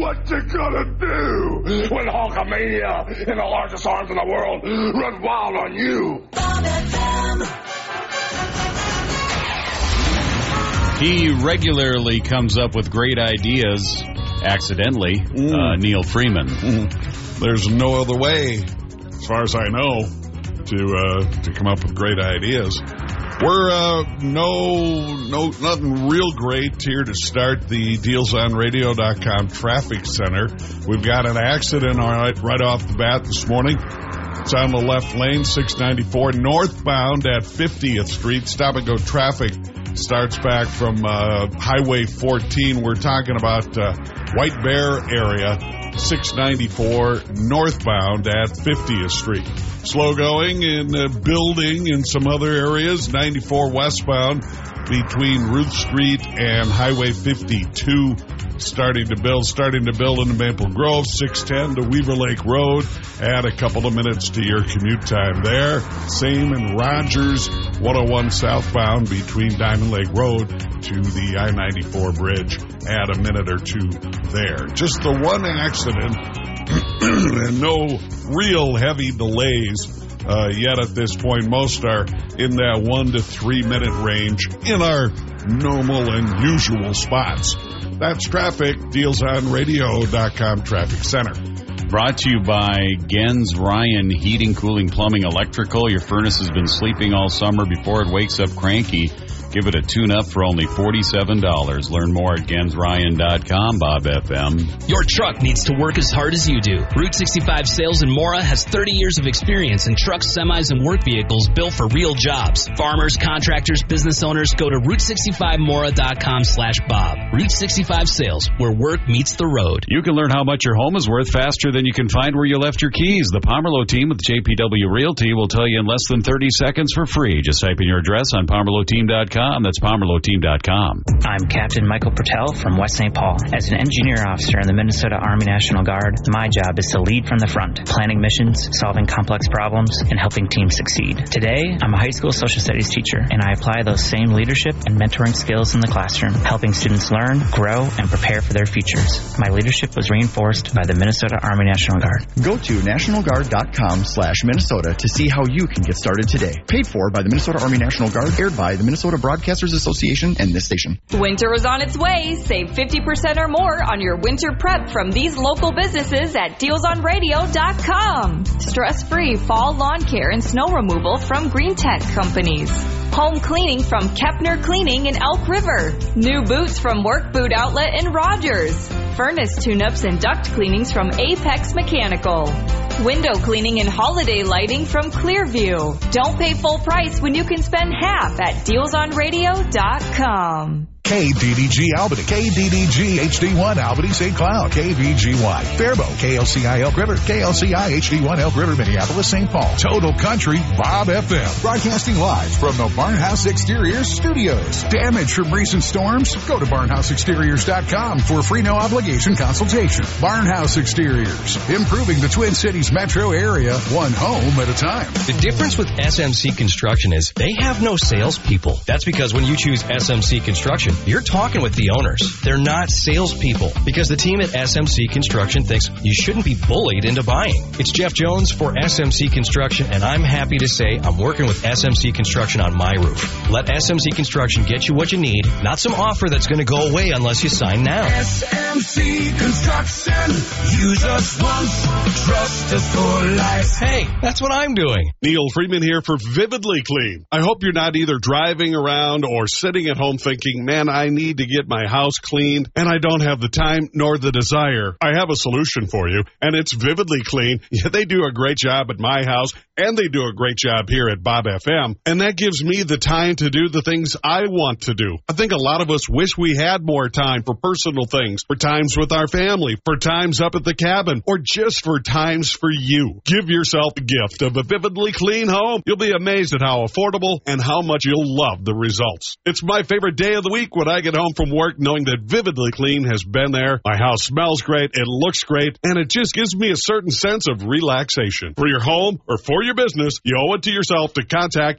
What you gonna do when Hulkamania and the largest arms in the world run wild on you? He regularly comes up with great ideas, accidentally, Neil Freeman. There's no other way, as far as I know, to come up with great ideas. We're nothing real great here to start the DealsOnRadio.com traffic center. We've got an accident right off the bat this morning. It's on the left lane, 694 northbound at 50th Street. Stop-and-go traffic starts back from Highway 14. We're talking about White Bear area, 694 northbound at 50th Street. Slow going in building in some other areas, 94 westbound between Ruth Street and Highway 52. Starting to build in the Maple Grove, 610 to Weaver Lake Road. Add a couple of minutes to your commute time there. Same in Rogers, 101 southbound between Diamond Lake Road to the I-94 bridge. Add a minute or two there. Just the one accident and no real heavy delays yet at this point. Most are in that 1 to 3 minute range in our normal and usual spots. That's traffic. DealsOnRadio.com Traffic Center. Brought to you by Gens Ryan Heating, Cooling, Plumbing, Electrical. Your furnace has been sleeping all summer before it wakes up cranky. Give it a tune-up for only $47. Learn more at GensRyan.com, Bob FM. Your truck needs to work as hard as you do. Route 65 Sales in Mora has 30 years of experience in trucks, semis, and work vehicles built for real jobs. Farmers, contractors, business owners, go to Route65Mora.com/Bob. Route 65 Sales, where work meets the road. You can learn how much your home is worth faster than you can find where you left your keys. The Pomerleau team with JPW Realty will tell you in less than 30 seconds for free. Just type in your address on PomerleauTeam.com. That's PomerleauTeam.com. I'm Captain Michael Pertel from West St. Paul. As an engineer officer in the Minnesota Army National Guard, my job is to lead from the front, planning missions, solving complex problems, and helping teams succeed. Today, I'm a high school social studies teacher, and I apply those same leadership and mentoring skills in the classroom, helping students learn, grow, and prepare for their futures. My leadership was reinforced by the Minnesota Army National Guard. Go to nationalguard.com/Minnesota to see how you can get started today. Paid for by the Minnesota Army National Guard, aired by the Minnesota Broadcasters Association and this station. Winter is on its way. Save 50% or more on your winter prep from these local businesses at DealsOnRadio.com. Stress-free fall lawn care and snow removal from Green Tech Companies. Home cleaning from Kepner Cleaning in Elk River. New boots from Work Boot Outlet in Rogers. Furnace tune-ups and duct cleanings from Apex Mechanical. Window cleaning and holiday lighting from Clearview. Don't pay full price when you can spend half at DealsOnRadio.com. KDDG Albany, KDDG HD1 Albany St. Cloud, KVGY Faribault, KLCI Elk River, KLCI HD1 Elk River Minneapolis St. Paul, Total Country Bob FM, broadcasting live from the Barnhouse Exteriors Studios. Damage from recent storms? Go to barnhouseexteriors.com for a free no obligation consultation. Barnhouse Exteriors, improving the Twin Cities metro area, one home at a time. The difference with SMC Construction is they have no salespeople. That's because when you choose SMC Construction, you're talking with the owners. They're not salespeople because the team at SMC Construction thinks you shouldn't be bullied into buying. It's Jeff Jones for SMC Construction, and I'm happy to say I'm working with SMC Construction on my roof. Let SMC Construction get you what you need, not some offer that's going to go away unless you sign now. SMC Construction. Use us once, trust us for life. Hey, that's what I'm doing. Neil Freeman here for Vividly Clean. I hope you're not either driving around or sitting at home thinking, man, I need to get my house cleaned, and I don't have the time nor the desire. I have a solution for you, and it's Vividly Clean. Yeah, they do a great job at my house, and they do a great job here at Bob FM, and that gives me the time to do the things I want to do. I think a lot of us wish we had more time for personal things, for times with our family, for times up at the cabin, or just for times for you. Give yourself the gift of a Vividly Clean home. You'll be amazed at how affordable and how much you'll love the results. It's my favorite day of the week when I get home from work knowing that Vividly Clean has been there. My house smells great, it looks great, and it just gives me a certain sense of relaxation. For your home or for your business, you owe it to yourself to contact